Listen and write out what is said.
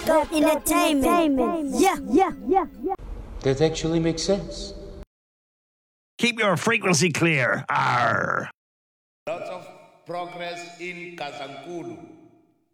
Out Entertainment. Yeah. That actually makes sense. Keep your frequency clear. Arr. Lots of progress in Kazankulu.